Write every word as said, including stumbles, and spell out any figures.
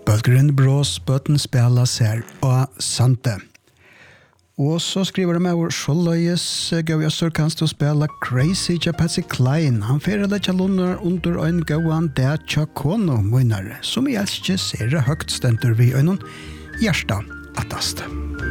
Bølgeren Brås bøten spela ser og sante. Og så skriver de med vår Sjåløyes Gaujassur kanst du spela Crazy til Patsy Klein. Han fyrir lekja lunar under ein gauan der Chakono munar, som i elskje ser høgt stendur vi øynun hjersta attast.